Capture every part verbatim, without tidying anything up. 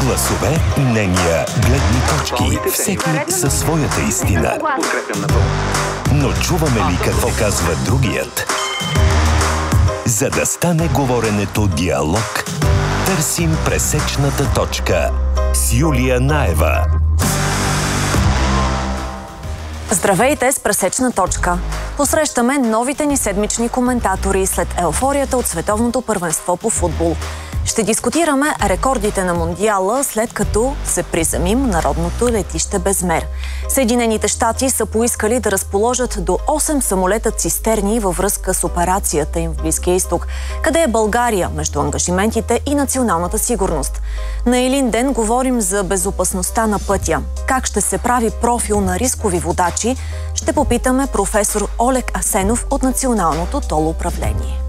Гласове, мнения, гледни точки. Всеки със своята истина. Но чуваме ли какво казва другият? За да стане говоренето диалог, търсим пресечната точка с Юлия Наева. Здравейте с пресечна точка. Посрещаме новите ни седмични коментатори след еуфорията от световното първенство по футбол. Ще дискутираме рекордите на Мондиала, след като се приземим народното летище Безмер. Съединените щати са поискали да разположат до осем самолета цистерни във връзка с операцията им в Близкия изток. Къде е България между ангажиментите и националната сигурност? На Илин ден говорим за безопасността на пътя. Как ще се прави профил на рискови водачи? Ще попитаме професор Олег Асенов от Националното тол управление.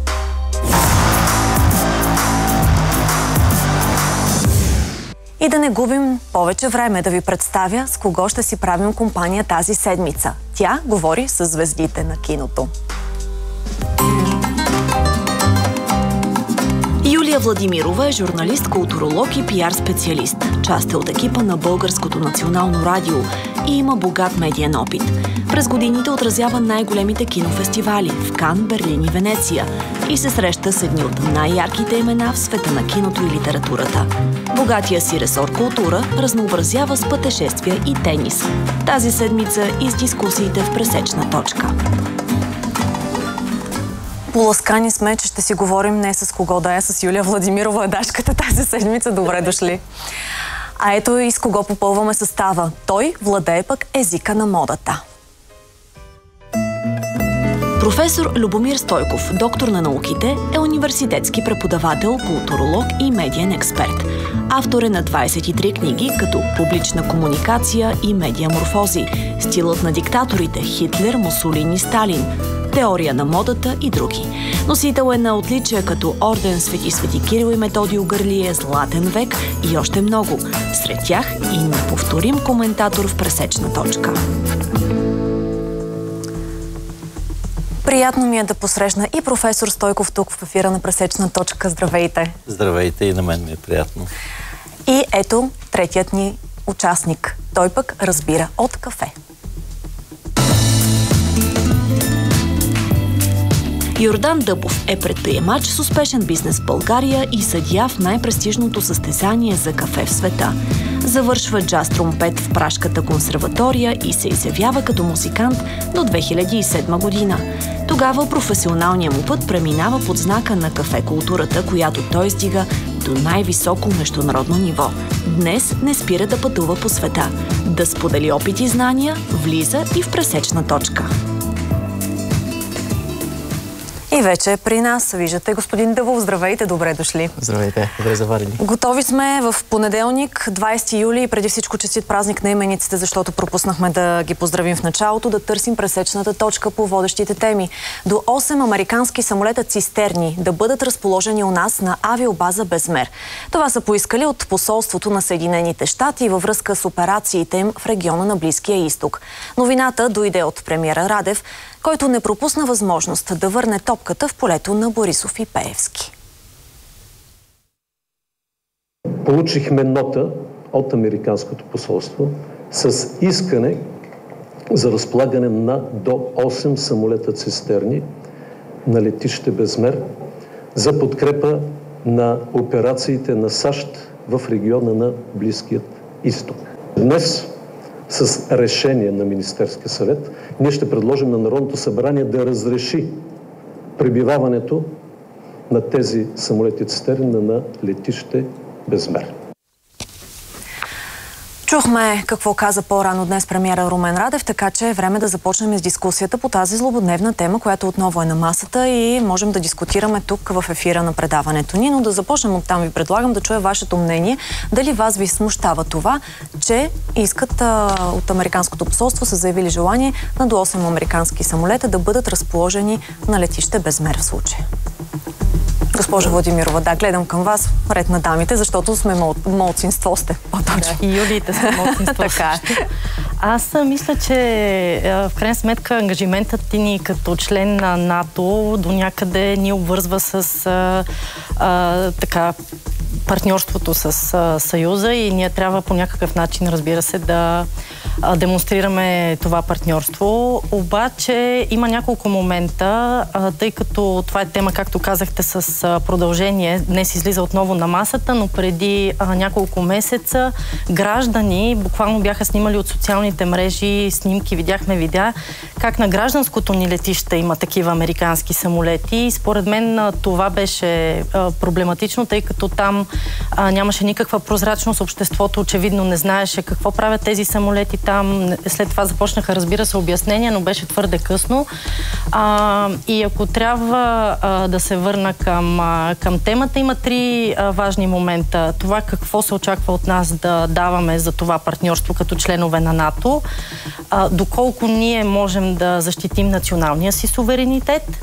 И да не губим повече време да ви представя с кого ще си правим компания тази седмица. Тя говори с звездите на киното. Юлия Владимирова е журналист, културолог и пиар специалист. Част е от екипа на Българското национално радио и има богат медиен опит. През годините отразява най-големите кинофестивали в Кан, Берлин и Венеция и се среща с едни от най-ярките имена в света на киното и литературата. Богатия си ресор култура разнообразява с пътешествия и тенис. Тази седмица и с дискусиите в пресечна точка. Поласкани сме, че ще си говорим не с кого да е, с Юлия Владимирова, дашката тази седмица. Добре дошли! А ето и с кого попълваме състава. Той владее пък езика на модата. Професор Любомир Стойков, доктор на науките, е университетски преподавател, културолог и медиен експерт. Автор е на двадесет и три книги, като Публична комуникация и медиаморфози, Стилът на диктаторите, Хитлер, Мусолини, Сталин, Теория на модата и други. Носител е на отличия като Орден Свети Свети Кирил и Методий Угърлие, Златен век и още много. Сред тях и неповторим коментатор в пресечна точка. Приятно ми е да посрещна и професор Стойков тук в ефира на пресечна точка. Здравейте! Здравейте, и на мен ми е приятно. И ето третият ни участник. Той пък разбира от кафе. Йордан Дъбов е предприемач с успешен бизнес в България и съдия в най-престижното състезание за кафе в света. Завършва джаз тромпет в Пражката консерватория и се изявява като музикант до две хиляди и седма година. Тогава професионалният му път преминава под знака на кафе културата, която той издига до най-високо международно ниво. Днес не спира да пътува по света. Да сподели опит и знания, влиза и в пресечна точка. И вече при нас, виждате, господин Дъбов. Здравейте, добре дошли. Здравейте, добре заварили. Готови сме в понеделник, двадесети юли, и преди всичко честит празник на имениците, защото пропуснахме да ги поздравим в началото, да търсим пресечната точка по водещите теми. До осем американски самолета цистерни да бъдат разположени у нас на авиобаза Безмер. Това са поискали от посолството на Съединените щати във връзка с операциите им в региона на Близкия изток. Новината дойде от премиера Радев, който не пропусна възможност да върне топката в полето на Борисов и Пеевски. Получихме нота от Американското посолство с искане за разполагане на до осем самолета цистерни на летище Безмер за подкрепа на операциите на САЩ в региона на Близкият изток. Днес с решение на Министерския съвет ние ще предложим на Народното събрание да разреши пребиваването на тези самолети цистерни на летище Безмер. Чухме какво каза по-рано днес премиера Румен Радев, така че е време да започнем с дискусията по тази злободневна тема, която отново е на масата и можем да дискутираме тук в ефира на предаването ни. Но да започнем оттам, ви предлагам да чуя вашето мнение. Дали вас ви смущава това, че искат а, от Американското посолство са заявили желание на до осем американски самолета да бъдат разположени на летище Безмер в случая? Госпожа Владимирова, да, гледам към вас, ред на дамите, защото сме мол... малцинство сте. Да, и юлиите са малцинство. Така. Аз мисля, че в крайна сметка ангажиментът ти ни като член на НАТО до някъде ни обвързва с а, а, така партньорството с а, Съюза и ние трябва по някакъв начин, разбира се, да а, демонстрираме това партньорство. Обаче има няколко момента, а, тъй като това е тема, както казахте, с а, продължение. Днес излиза отново на масата, но преди а, няколко месеца граждани буквално бяха снимали от социалните мрежи снимки, видяхме видеа, как на гражданското ни летище има такива американски самолети. И според мен а, това беше а, проблематично, тъй като там а, нямаше никаква прозрачност. Обществото очевидно не знаеше какво правят тези самолети там. След това започнаха, разбира се, обяснения, но беше твърде късно. А, и ако трябва а, да се върна към, а, към темата, има три а, важни момента. Това какво се очаква от нас да даваме за това партньорство като членове на НАТО, а, доколко ние можем да защитим националния си суверенитет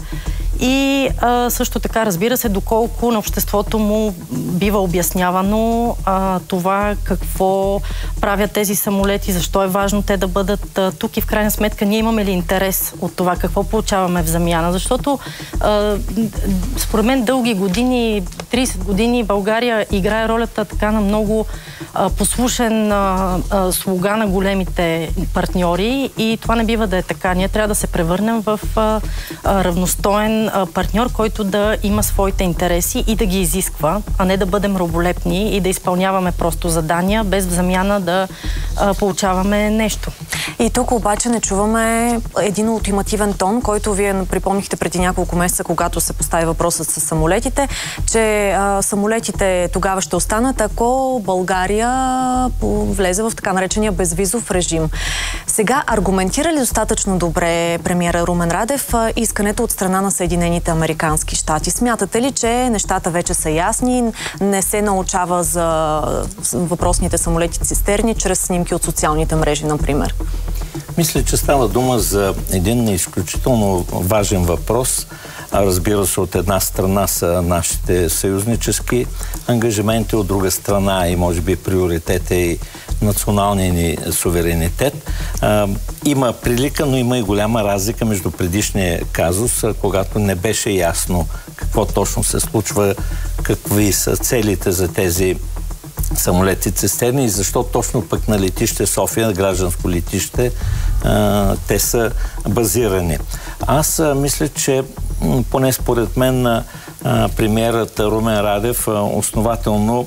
и а, също така, разбира се, доколко на обществото му бива обяснявано а, това какво правят тези самолети, защо е важно те да бъдат а, тук и в крайна сметка ние имаме ли интерес от това, какво получаваме в замяна. Защото а, според мен дълги години, трийсет години България играе ролята така на много а, послушен а, а, слуга на големите партньори и това не бива да е така. Ние трябва да се превърнем в а, а, равностоен партньор, който да има своите интереси и да ги изисква, а не да бъдем роболепни и да изпълняваме просто задания, без в замяна да а, получаваме нещо. И тук обаче не чуваме един ултимативен тон, който вие припомнихте преди няколко месеца, когато се постави въпросът с самолетите, че а, самолетите тогава ще останат, ако България влезе в така наречения безвизов режим. Сега аргументира ли достатъчно добре премиера Румен Радев искането от страна на Съединените американски щати? Смятате ли, че нещата вече са ясни, не се научава за въпросните самолети цистерни чрез снимки от социалните мрежи, например? Мисля, че става дума за един изключително важен въпрос. Разбира се, от една страна са нашите съюзнически ангажименти, от друга страна и може би приоритет е и националния ни суверенитет. А, има прилика, но има и голяма разлика между предишния казус, когато не беше ясно какво точно се случва, какви са целите за тези самолети цистерни и защо точно пък на летище София, на гражданско летище, а, те са базирани. Аз а, мисля, че поне според мен а, премиерът Румен Радев а, основателно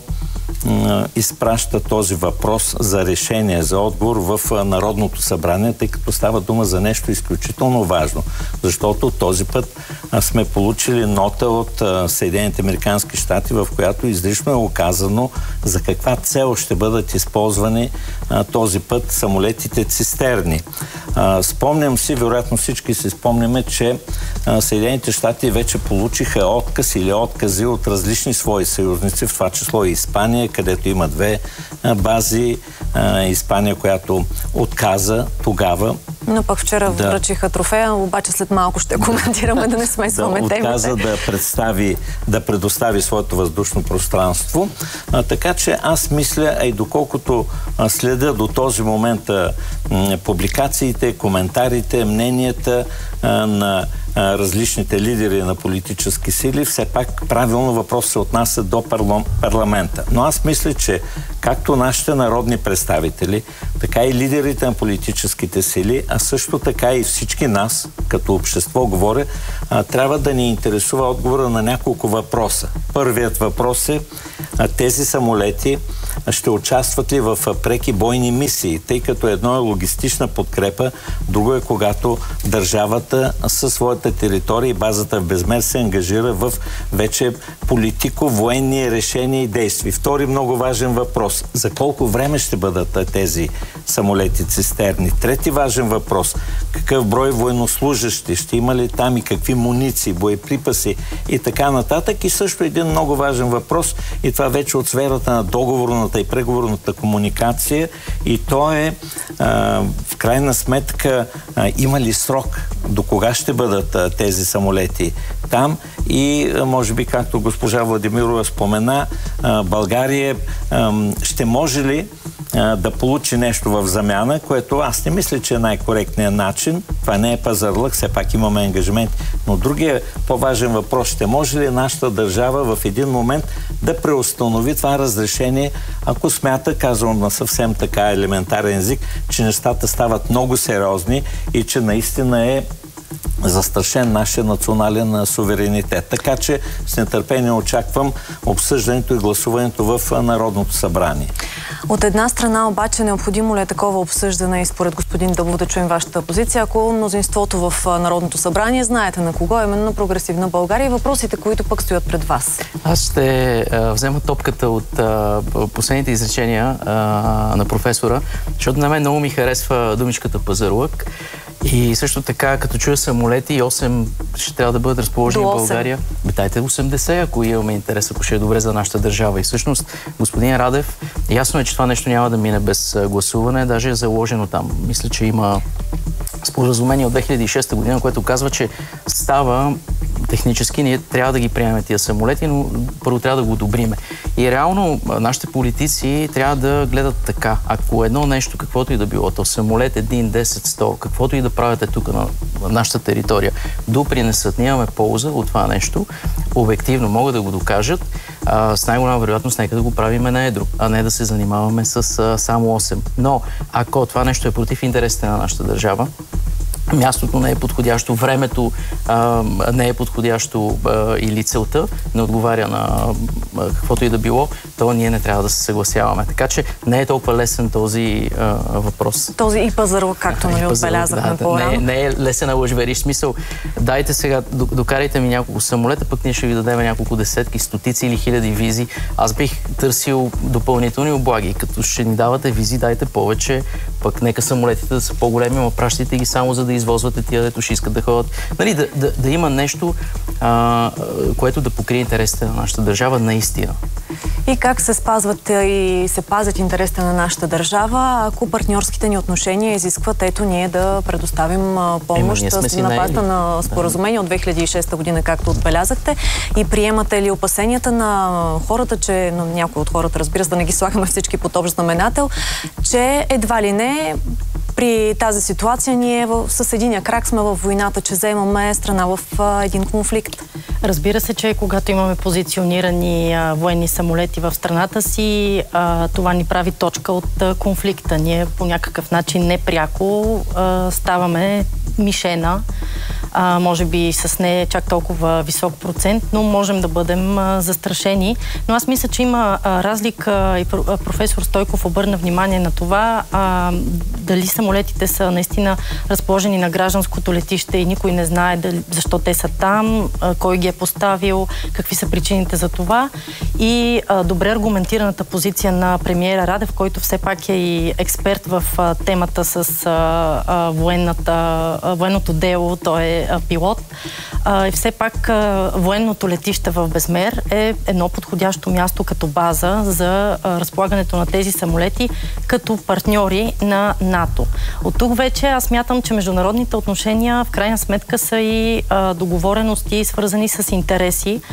изпраща този въпрос за решение, за отговор в Народното събрание, тъй като става дума за нещо изключително важно. Защото този път сме получили нота от Съединените американски щати, в която изрично е указано за каква цел ще бъдат използвани този път самолетите цистерни. Спомням си, вероятно всички си спомняме, че Съединените щати вече получиха отказ или откази от различни свои съюзници, в това число и Испания, където има две бази. Испания, която отказа тогава. Но пък вчера да, връчиха трофея, обаче след малко ще коментираме, да не смесваме да, темите. Отказа да представи, да предостави своето въздушно пространство. А, така че аз мисля, и доколкото а, следя до този момент а, м, публикациите, коментарите, мненията а, на а, различните лидери на политически сили, все пак правилно въпрос се отнася до парлам, парламента. Но аз мисля, че както нашите народни представители, така и лидерите на политическите сили, а също така и всички нас, като общество, говоря, а, трябва да ни интересува отговора на няколко въпроса. Първият въпрос е, а, тези самолети ще участват ли в преки бойни мисии, тъй като едно е логистична подкрепа, друго е когато държавата със своята територия и базата в Безмер се ангажира в вече политико-военни решения и действия. Втори много важен въпрос. За колко време ще бъдат тези самолети цистерни? Трети важен въпрос. Какъв брой военнослужащи? Ще има ли там и какви муниции, боеприпаси и така нататък? И също един много важен въпрос, и това вече от сферата на договорната и преговорната комуникация, и то е а, в крайна сметка а, има ли срок до кога ще бъдат а, тези самолети там и а, може би, както госпожа Владимирова спомена, а, България а, ще може ли а, да получи нещо в замяна, което аз не мисля, че е най-коректният начин. Това не е пазарлък, все пак имаме ангажимент. Но другия по-важен въпрос: ще може ли нашата държава в един момент да преустанови това разрешение, ако смята, казвам на съвсем така елементарен език, че нещата стават много сериозни и че наистина е застрашен нашия национален суверенитет. Така че с нетърпение очаквам обсъждането и гласуването в Народното събрание. От една страна обаче необходимо ли е такова обсъждане и според господин Дъбов да чуем вашата позиция, ако мнозинството в Народното събрание знаете на кого, именно на Прогресивна България, и въпросите, които пък стоят пред вас? Аз ще а, взема топката от а, последните изречения а, на професора, защото на мен много ми харесва думичката пазарлък. И също така, като чуя самолети, осем ще трябва да бъдат разположени в България. Дайте осемдесет, ако имаме интерес, ако ще е добре за нашата държава. И всъщност, господин Радев, ясно е, че това нещо няма да мине без гласуване, даже е заложено там. Мисля, че има споразумение от две хиляди и шеста година, което казва, че става технически, ние трябва да ги приемем тия самолети, но първо трябва да го одобриме. И реално нашите политици трябва да гледат така. Ако едно нещо, каквото и да било, то самолет един, десет, сто, каквото и да правите тук на нашата територия, допринесат, ние имаме полза от това нещо, обективно могат да го докажат, а, с най-голяма вероятност нека да го правиме на едро, а не да се занимаваме с а, само осем. Но ако това нещо е против интересите на нашата държава, мястото не е подходящо, времето а, не е подходящо а, или целта не отговаря на а, каквото и да било, то ние не трябва да се съгласяваме. Така че не е толкова лесен този а, въпрос. Този и пазарлък, както нали отбелязахме да, по-рано. Не, не е лесен на лъжвериш смисъл. Дайте сега, докарайте ми няколко самолета, пък ние ще ви дадем няколко десетки, стотици или хиляди визи. Аз бих търсил допълнителни облаги. Като ще ни давате визи, дайте повече, пък нека самолетите да са по-големи, но пращайте ги само за да извозвате тия, дето ще искат да ходят. Нали, да, да, да има нещо, а, което да покрие интересите на нашата държава наистина. И как се спазват и се пазят интересите на нашата държава, ако партньорските ни отношения изискват ето ние да предоставим помощ на базата на споразумение от две хиляди и шеста година, както отбелязахте, и приемате ли опасенията на хората, че на някои от хората, разбира се, да не ги слагаме всички под общ знаменател, че едва ли не при тази ситуация ние в, с единия крак сме във войната, че заемаме страна в а, един конфликт? Разбира се, че когато имаме позиционирани а, военни самолети в страната си, а, това ни прави точка от а, конфликта. Ние по някакъв начин непряко а, ставаме мишена. А, може би с не чак толкова висок процент, но можем да бъдем а, застрашени. Но аз мисля, че има а, разлика и професор Стойков обърна внимание на това, а, дали самолетите са наистина разположени на гражданското летище и никой не знае дали, защо те са там, а, кой ги е поставил, какви са причините за това. И а, добре аргументираната позиция на премиера Радев, който все пак е и експерт в а, темата с а, а, военната, а, военното дело, той е пилот. А, и все пак а, военното летище в Безмер е едно подходящо място като база за а, разполагането на тези самолети като партньори на НАТО. От тук вече аз смятам, че международните отношения в крайна сметка са и а, договорености, свързани с интереси.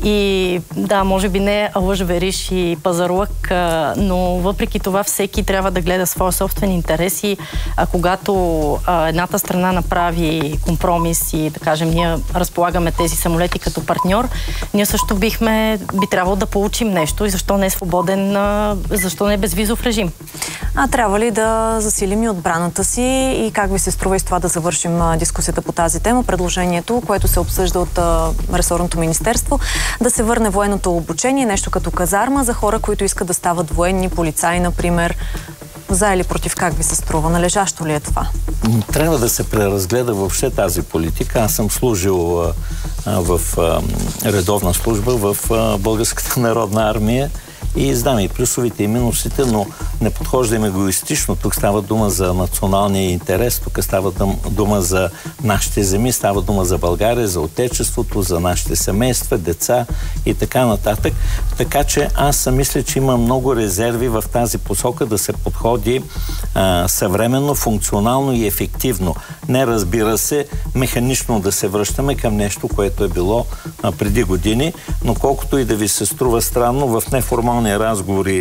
И да, може би не лъж, вериш и пазарлък, а, но въпреки това всеки трябва да гледа своя собствен интерес и а, когато а, едната страна направи компромис и да кажем, ние разполагаме тези самолети като партньор, ние също бихме, би трябвало да получим нещо и защо не е свободен, защо не е безвизов режим. А трябва ли да засилим и отбраната си и как ви се струва и с това да завършим дискусията по тази тема? Предложението, което се обсъжда от ресорното министерство, да се върне военното обучение, нещо като казарма за хора, които искат да стават военни, полицаи, например. За или против, как ви се струва? Належащо ли е това? Трябва да се преразгледа въобще тази политика. Аз съм служил а, в а, редовна служба в а, Българската народна армия и знам и плюсовите и минусите, но не подхождаме егоистично. Тук става дума за националния интерес, тук става дума за нашите земи, става дума за България, за отечеството, за нашите семейства, деца и така нататък. Така че аз мисля, че има много резерви в тази посока да се подходи а, съвременно, функционално и ефективно. Не, разбира се, механично да се връщаме към нещо, което е било а, преди години, но колкото и да ви се струва странно, в неформални разговори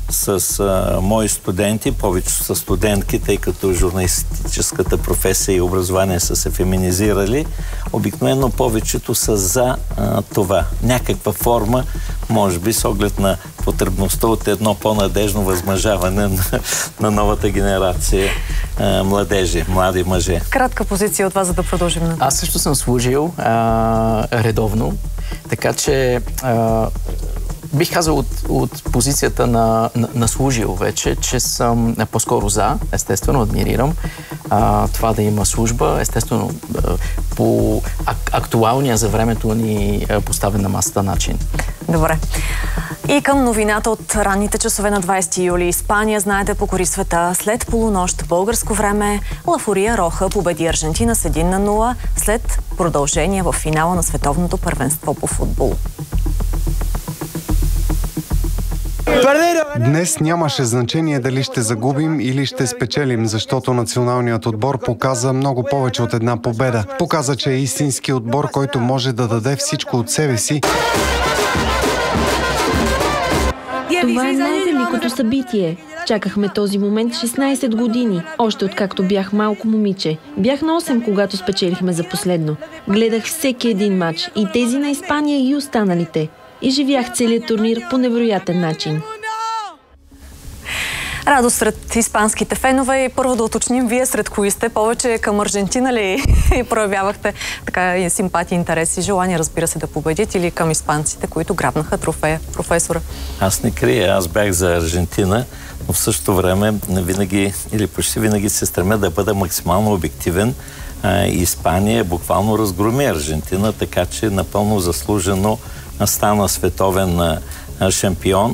с а, мои студенти, повече са студентки, тъй като журналистическата професия и образование са се феминизирали, обикновено повечето са за а, това. Някаква форма, може би с оглед на потребността от едно по-надежно възмъжаване на, на новата генерация а, младежи, млади мъже. Кратка позиция от вас, за да продължим на това. Аз също съм служил а, редовно, така че а, бих казал от, от позицията на, на, на служил вече, че съм по-скоро за, естествено, адмирирам а, това да има служба, естествено по ак, актуалния за времето ни поставен на масата начин. Добре. И към новината от ранните часове на двайсети юли. Испания, знаете, покори света. След полунощ българско време La Furia Roja победи Аржентина с едно на нула след продължение в финала на световното първенство по футбол. Днес нямаше значение дали ще загубим или ще спечелим, защото националният отбор показа много повече от една победа. Показа, че е истински отбор, който може да даде всичко от себе си. Това е най-великото събитие. Чакахме този момент шестнайсет години, още откакто бях малко момиче. Бях на осем, когато спечелихме за последно. Гледах всеки един матч, и тези на Испания, и останалите. И живях целият турнир по невероятен начин. Радост сред испанските фенове. И първо да уточним, вие сред кои сте? Повече към Аржентина ли проявявахте така и симпатия, интерес и желание, разбира се, да победят, или към испанците, които грабнаха трофея, професора? Аз не крия, аз бях за Аржентина, но в същото време винаги, или почти винаги се стремя да бъда максимално обективен. А, Испания буквално разгроми Аржентина, така че напълно заслужено стана световен а, шампион.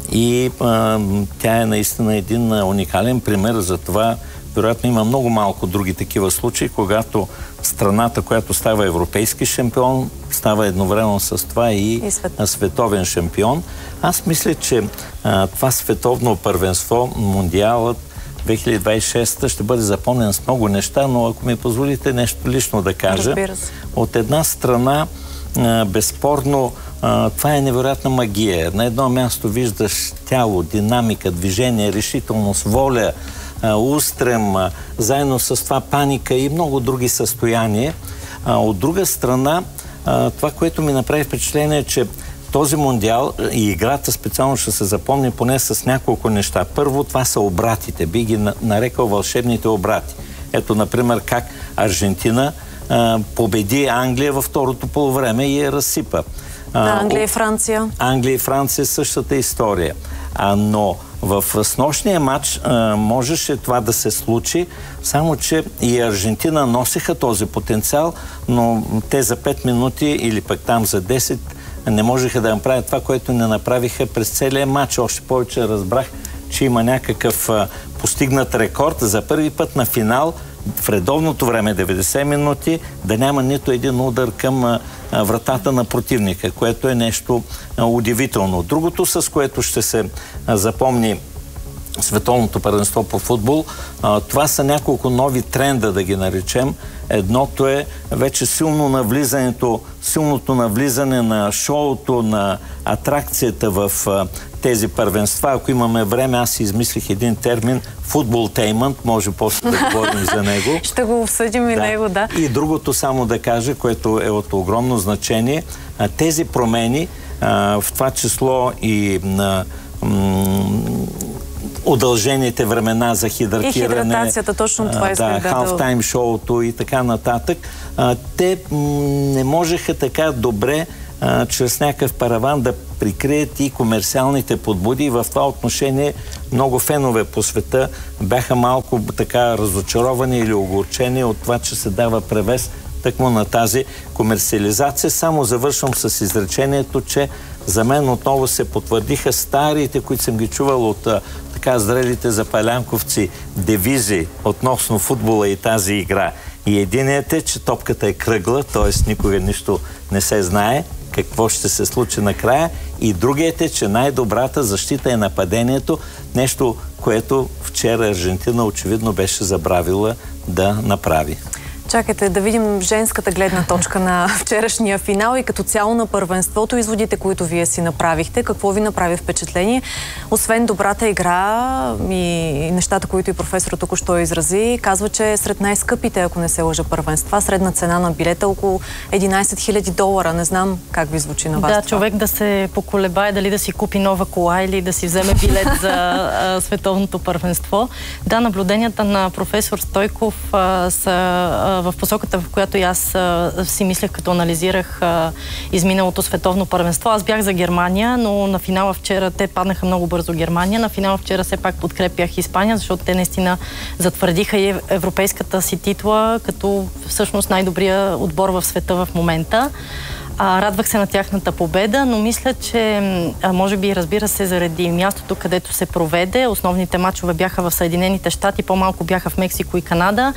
И а, тя е наистина един уникален пример за това. Вероятно има много малко други такива случаи, когато страната, която става европейски шампион, става едновременно с това и, и свет. световен шампион. Аз мисля, че а, това световно първенство, Мондиалът две хиляди двайсет и шеста, ще бъде запомнен с много неща, но ако ми позволите нещо лично да кажа. От една страна, а, безспорно, Uh, това е невероятна магия. На едно място виждаш тяло, динамика, движение, решителност, воля, uh, устрем, uh, заедно с това паника и много други състояния. Uh, от друга страна, uh, това, което ми направи впечатление, е, че този мондиал и играта специално ще се запомни поне с няколко неща. Първо, това са обратите. Би ги нарекал вълшебните обрати. Ето, например, как Аржентина uh, победи Англия във второто полувреме и я разсипа. Да, Англия и Франция. Англия и Франция същата история. А, но в снощния матч а, можеше това да се случи, само че и Аржентина носиха този потенциал, но те за пет минути или пък там за десет не можеха да направят това, което не направиха през целия матч. Още повече разбрах, че има някакъв а, постигнат рекорд за първи път на финал в редовното време, деветдесет минути, да няма нито един удар към а, вратата на противника, което е нещо а, удивително. Другото, с което ще се а, запомни световното първенство по футбол, а, това са няколко нови тренда, да ги наречем. Едното е вече силно навлизането, силното навлизане на шоуто, на атракцията в а, тези първенства. Ако имаме време, аз си измислих един термин футболтеймент, може после да говорим за него. Ще го обсъдим и да. него, да. И другото само да кажа, което е от огромно значение, а, тези промени, а, в това число и на удължените времена за хидратиране, и хидратацията, точно това да, да, халфтайм шоуто и така нататък, а, те не можеха така добре а, чрез някакъв параван да прикрият и комерциалните подбуди. И в това отношение много фенове по света бяха малко така разочаровани или огорчени от това, че се дава превес тъкмо на тази комерциализация. Само завършвам с изречението, че за мен отново се потвърдиха старите, които съм ги чувал от а, така зрелите запалянковци, девизи относно футбола и тази игра. И единият е, че топката е кръгла, т.е. никога нищо не се знае какво ще се случи накрая. И другият е, че най-добрата защита е нападението, нещо, което вчера Аржентина очевидно беше забравила да направи. Чакайте да видим женската гледна точка на вчерашния финал и като цяло на първенството, изводите, които вие си направихте. Какво ви направи впечатление? Освен добрата игра и нещата, които и професорът току-що изрази, казва, че е сред най-скъпите, ако не се лъжа, първенства. Средна цена на билета около единайсет хиляди долара. Не знам как ви звучи на вас. Да, това. Човек да се поколебае дали да си купи нова кола или да си вземе билет за а, световното първенство. Да, наблюденията на професор Стойков а, са а, в посоката, в която и аз а, си мислех, като анализирах а, изминалото световно първенство. Аз бях за Германия, но на финала вчера те паднаха много бързо Германия. На финала вчера все пак подкрепях Испания, защото те наистина затвърдиха и европейската си титла като всъщност най-добрия отбор в света в момента. А, радвах се на тяхната победа, но мисля, че а, може би, разбира се, заради мястото, където се проведе, основните мачове бяха в Съединените щати, по-малко бяха в Мексико и Канада.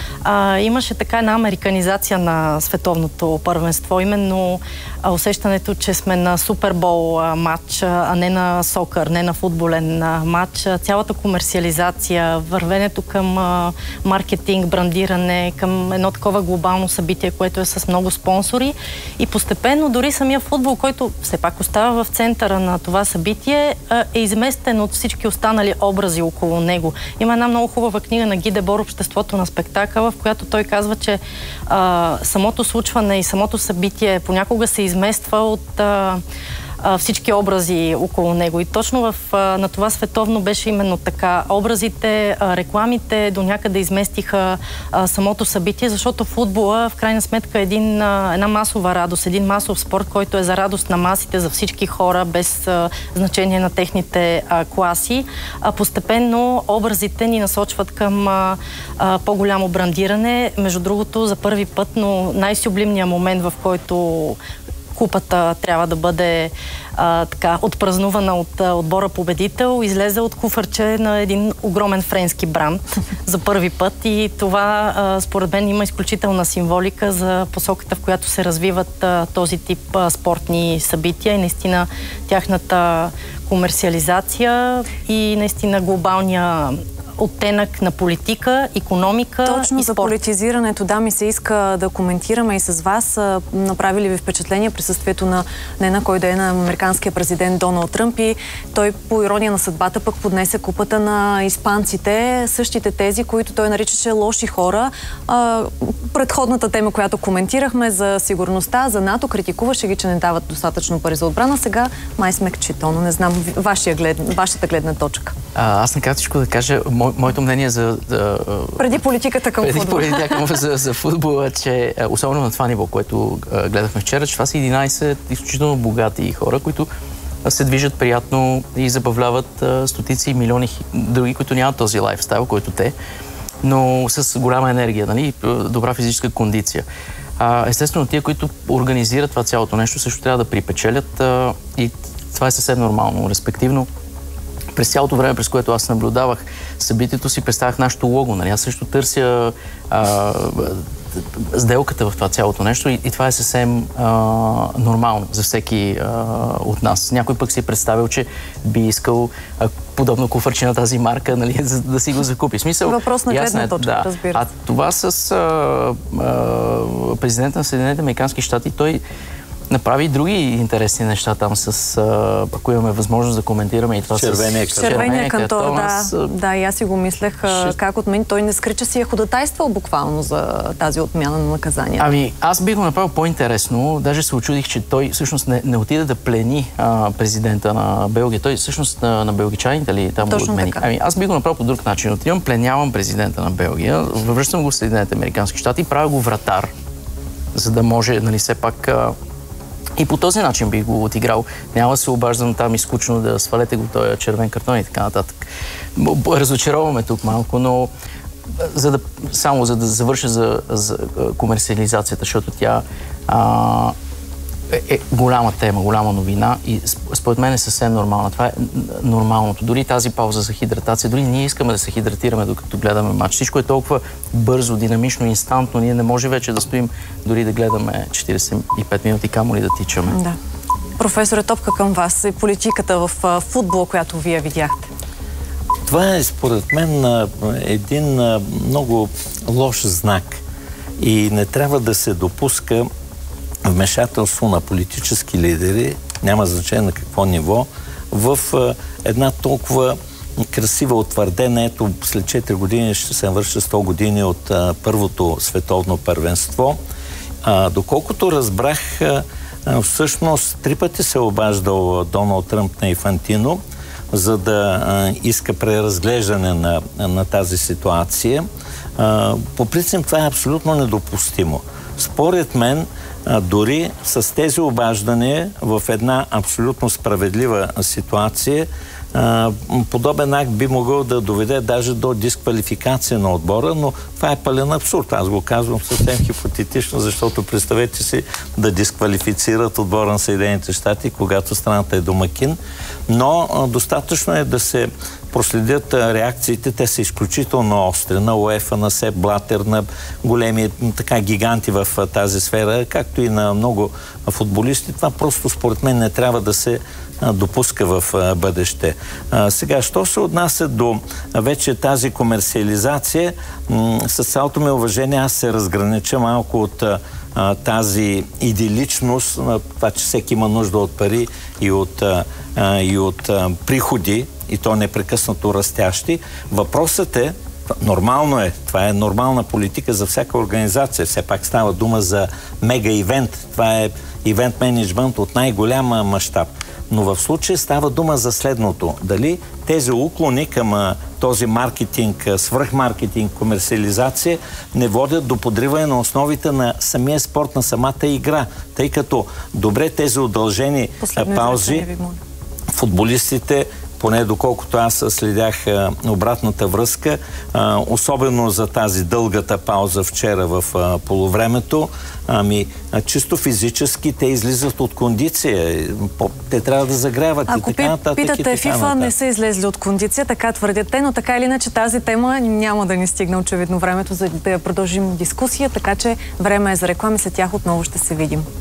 А, имаше така една американизация на световното първенство, именно а, усещането, че сме на супербол а, матч, а не на сокър, не на футболен а, матч. Цялата комерциализация, вървенето към а, маркетинг, брандиране, към едно такова глобално събитие, което е с много спонсори. И постепенно дори самия футбол, който все пак остава в центъра на това събитие, а, е изместен от всички останали образи около него. Има една много хубава книга на Ги Дебор "Обществото на спектакъла", в която той казва, че а, самото случване и самото събитие понякога се измества от а, а, всички образи около него. И точно в, а, на това световно беше именно така. Образите, а, рекламите до някъде изместиха а, самото събитие, защото футбола в крайна сметка е един, а, една масова радост, един масов спорт, който е за радост на масите, за всички хора, без а, значение на техните а, класи. А, постепенно образите ни насочват към а, а, по-голямо брандиране. Между другото, за първи път, но най-сюблимният момент, в който купата трябва да бъде а, така отпразнувана от а, отбора победител, излезе от куфърче на един огромен френски бранд за първи път, и това а, според мен има изключителна символика за посоката, в която се развиват а, този тип а, спортни събития и наистина тяхната комерциализация и наистина глобалния оттенък на политика, икономика Точно и за спорт. политизирането, да, ми се иска да коментираме и с вас. Направи ли ви впечатление присъствието на не на кой да е, на американския президент Доналд Тръмп, и той по ирония на съдбата пък поднесе купата на испанците, същите тези, които той наричаше лоши хора. А, предходната тема, която коментирахме за сигурността, за НАТО, критикуваше ги, че не дават достатъчно пари за отбрана. Сега май смекчи тона. Не знам, вашия глед... вашата гледна точка. А, аз накратко да кажа, мо, моето мнение за... Да, преди политиката към преди футбол. Преди към за, за футбола, че особено на това ниво, което а, гледахме вчера, че това са единайсет изключително богати хора, които а, се движат приятно и забавляват а, стотици и милиони други, които нямат този лайфстайл, който те, но с голяма енергия, нали, добра физическа кондиция. А, естествено, тия, които организират това цялото нещо, също трябва да припечелят а, и това е съвсем нормално. Респективно, през цялото време, през което аз наблюдавах събитието, си представях нашето лого. Нали? Аз също търся а, сделката в това цялото нещо и, и това е съвсем а, нормално за всеки а, от нас. Някой пък си е представил, че би искал а, подобно куфърче на тази марка, нали, за да си го закупи. Смисъл, въпрос на гледна точка, да. разбира се. А това с а, а, президента на Съединените американски щати, той направи и други интересни неща там с, а, ако имаме възможност да коментираме и това червения с... кантор. Червения кантор, да. Аз... Да, и аз си го мислех ще... как от мен. Той не скри, че си е ходатайствал буквално за тази отмяна на наказания. Ами, аз бих го направил по-интересно. Даже се очудих, че той всъщност не, не отида да плени а, президента на Белгия. Той всъщност на, на белгичаните ли там Точно го отмени. така. Ами, аз бих го направил по друг начин. Отивам, пленявам президента на Белгия, въвръщам го в Съединените американски щати и правя го вратар, за да може, нали, все пак... А, и по този начин бих го отиграл. Няма да се обаждам там и скучно да свалете го този червен картон и така нататък. Разочароваме тук малко, но за да, само за да завърша за, за комерциализацията, защото тя а, е, е голяма тема, голяма новина и според мен е съвсем нормална. Това е нормалното. Дори тази пауза за хидратация, дори ние искаме да се хидратираме докато гледаме матч. Всичко е толкова бързо, динамично, инстантно. Ние не може вече да стоим дори да гледаме четирийсет и пет минути, камо ли да тичаме. Да. Професоре, топка към вас и политиката в футбол, която вие видяхте. Това е според мен един много лош знак. и не трябва да се допуска вмешателство на политически лидери, няма значение на какво ниво, в една толкова красива утвърдена, ето след четири години ще се навърши сто години от а, първото световно първенство. А, доколкото разбрах, а, всъщност три пъти се обаждал Доналд Тръмп на Инфантино, за да а, иска преразглеждане на, на тази ситуация. А, по принцип това е абсолютно недопустимо. Според мен, а, дори с тези обаждания в една абсолютно справедлива ситуация, а, подобен акт би могъл да доведе даже до дисквалификация на отбора, но това е пълен абсурд. Аз го казвам съвсем хипотетично, защото представете си да дисквалифицират отбора на Съединените щати, когато страната е домакин. Но а, достатъчно е да се проследят реакциите. Те са изключително остри на УЕФА, на Сеп Блатер, на големи така гиганти в тази сфера, както и на много футболисти. Това просто според мен не трябва да се допуска в бъдеще. А, сега, що се отнася до вече тази комерциализация, с цялото ми уважение аз се разгранича малко от а, тази идиличност, това, че всеки има нужда от пари и от, а, и от а, приходи, и то непрекъснато растящи. Въпросът е, нормално е, това е нормална политика за всяка организация. Все пак става дума за мега-ивент. Това е ивент-менеджмент от най-голяма мащаб. Но в случая става дума за следното. Дали тези уклони към а, този маркетинг, свръхмаркетинг, комерциализация не водят до подриване на основите на самия спорт, на самата игра. Тъй като добре тези удължени а, паузи, футболистите, поне доколкото аз следях а, обратната връзка, а, особено за тази дългата пауза вчера в а, полувремето, ами а, чисто физически те излизат от кондиция. Те трябва да загряват Ако и така нататък. Ако питате ФИФА, не са излезли от кондиция, така твърдят те, но така или иначе тази тема няма да ни стигне очевидно времето, за да продължим дискусия, така че време е за реклами, след тях отново ще се видим.